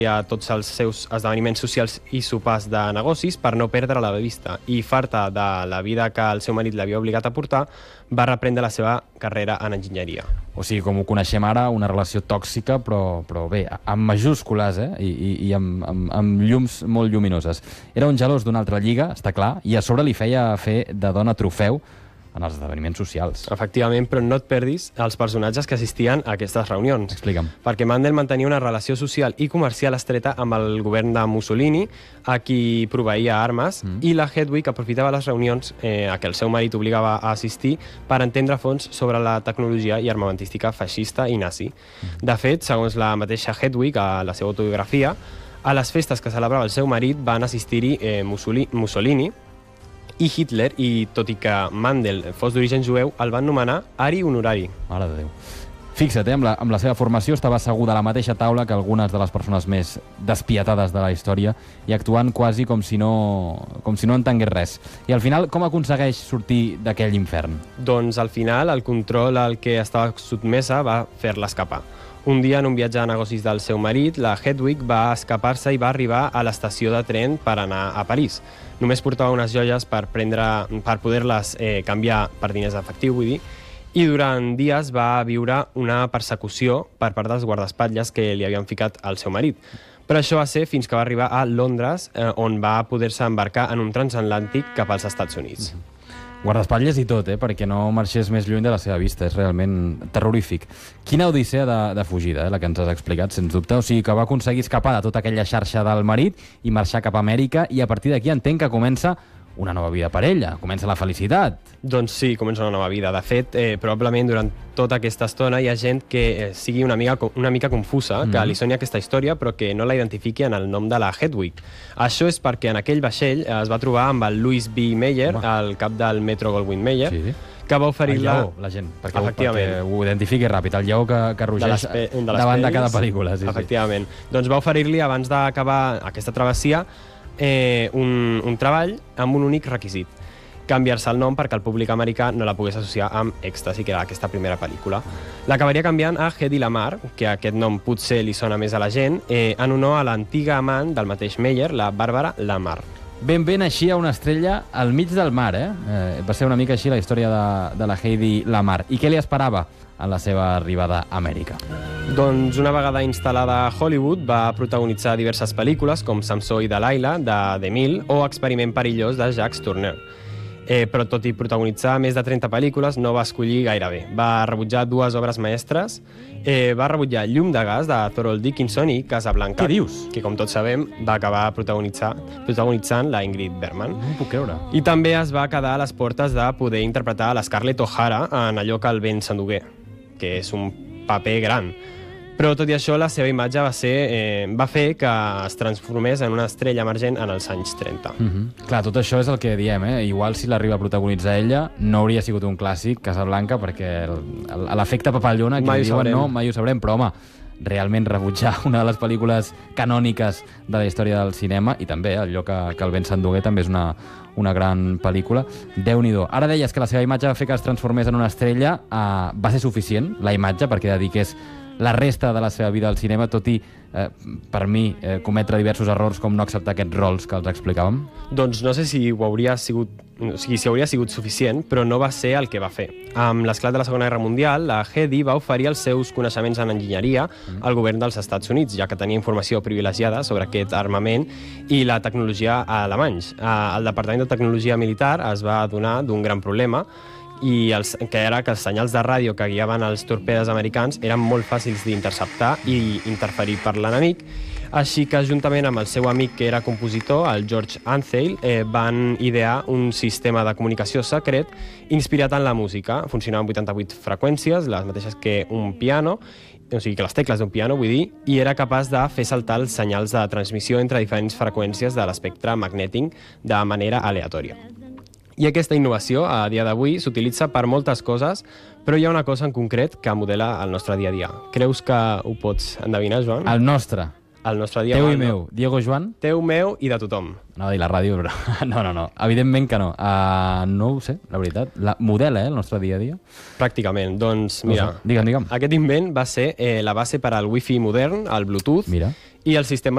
a tots els seus esdeveniments socials i sopars de negocis per no perdre la vista. I farta de la vida que el seu marit l'havia obligat a portar, va reprendre la seva carrera en enginyeria. O sigui, com ho coneixem ara, una relació tòxica, però bé, amb majúscules, i amb llums molt lluminoses. Era un gelós d'una altra lliga, està clar, i a sobre li feia fer de dona trofeu en els esdeveniments socials. Efectivament, però no et perdis els personatges que assistien a aquestes reunions. Explica'm. Perquè Mandel mantenia una relació social i comercial estreta amb el govern de Mussolini, a qui proveïa armes, i la Hedwig aprofitava les reunions a què el seu marit obligava a assistir per entendre a fons sobre la tecnologia i armamentística feixista i nazi. De fet, segons la mateixa Hedwig, a la seva autobiografia, a les festes que celebrava el seu marit van assistir-hi Mussolini i Hitler, i tot i que Mandel fos d'origen jueu, el van nomenar Ari Honorari. Mare de Déu. Fixa't, amb la seva formació estava asseguda a la mateixa taula que algunes de les persones més despietades de la història i actuant quasi com si no entengués res. I al final, com aconsegueix sortir d'aquell infern? Doncs al final el control al que estava sotmesa va fer-la escapar. Un dia, en un viatge de negocis del seu marit, la Hedwig va escapar-se i va arribar a l'estació de tren per anar a París. Només portava unes joies per poder-les canviar per diners efectiu, vull dir, i durant dies va viure una persecució per part dels guardaespatlles que li havien ficat al seu marit. Però això va ser fins que va arribar a Londres, on va poder-se embarcar en un transatlàntic cap als Estats Units. Guardaespatlles i tot, perquè no marxés més lluny de la seva vista. És realment terrorífic. Quina odissea de fugida, la que ens has explicat, sens dubte. O sigui, que va aconseguir escapar de tota aquella xarxa del marit i marxar cap a Amèrica, i a partir d'aquí entenc que comença una nova vida per ella, comença la felicitat. Doncs sí, comença una nova vida. De fet, probablement durant tota aquesta estona hi ha gent que sigui una mica confusa, que li soni aquesta història, però que no la identifiqui en el nom de la Hedwig. Això és perquè en aquell vaixell es va trobar amb el Louis B. Mayer, el cap del Metro Goldwyn Mayer, que va oferir-la... El lleó, la gent, perquè ho identifiqui ràpid, el lleó que rugeix davant de cada pel·lícula. Efectivament. Doncs va oferir-li, abans d'acabar aquesta travessia, un treball amb un únic requisit: canviar-se el nom perquè el públic americà no la pogués associar amb Èxtasi, que era aquesta primera pel·lícula. L'acabaria canviant a Hedy Lamarr, que aquest nom potser li sona més a la gent, en honor a l'antiga amant del mateix Meyer, la Barbara Lamarr. Ben naixia una estrella al mig del mar, Va ser una mica així la història de la Hedy Lamarr. I què li esperava en la seva arribada a Amèrica? Doncs una vegada instal·lada a Hollywood va protagonitzar diverses pel·lícules com Samsó i Delilah, de DeMille, o Experiment perillós, de Jacques Tourneur. Però tot i protagonitzar més de 30 pel·lícules no va escollir gaire bé. Va rebutjar 2 obres mestres, va rebutjar Llum de gas, de Thorold Dickinson, i Casablanca, Què dius? Que com tots sabem va acabar protagonitzant la Ingrid Bergman. No puc creure. I també es va quedar a les portes de poder interpretar la Scarlett O'Hara en allò que el vent s'endugué, que és un paper gran. Però tot i això, la seva imatge va fer que es transformés en una estrella emergent en els anys 30. Clar, tot això és el que diem, Igual si l'arriba a protagonitzar ella, no hauria sigut un clàssic, Casablanca, perquè l'efecte papallona, que li diuen no, mai ho sabrem, però home, realment rebutjar una de les pel·lícules canòniques de la història del cinema, i també allò que el vent s'endugué també és una gran pel·lícula. Déu-n'hi-do. Ara deies que la seva imatge va fer que es transformés en una estrella. Va ser suficient, la imatge, perquè dediqués la resta de la seva vida al cinema, tot i, per mi, cometre diversos errors com no acceptar aquests rols que els explicàvem? Doncs no sé si hauria sigut suficient, però no va ser el que va fer. Amb l'esclat de la Segona Guerra Mundial, la Hedy va oferir els seus coneixements en enginyeria al govern dels Estats Units, ja que tenia informació privilegiada sobre aquest armament i la tecnologia alemanys. El Departament de Tecnologia Militar es va adonar d'un gran problema, que era que els senyals de ràdio que guiaven els torpedes americans eren molt fàcils d'interceptar i interferir per l'enemic, així que juntament amb el seu amic que era compositor, el George Antheil, van idear un sistema de comunicació secret inspirat en la música. Funcionava amb 88 freqüències, les mateixes que un piano, o sigui que les tecles d'un piano, vull dir, i era capaç de fer saltar els senyals de transmissió entre diferents freqüències de l'espectre magnètic de manera aleatòria. I aquesta innovació, a dia d'avui, s'utilitza per moltes coses, però hi ha una cosa en concret que modela el nostre dia a dia. Creus que ho pots endevinar, Joan? El nostre. El nostre dia Teu i meu. Diego Joan? Teu, meu i de tothom. No va dir la ràdio, però... No. Evidentment que no. No ho sé, la veritat. Modela, el nostre dia a dia? Pràcticament. Doncs, mira, Digue'm. Aquest invent va ser la base per al Wi-Fi modern, el Bluetooth, i el sistema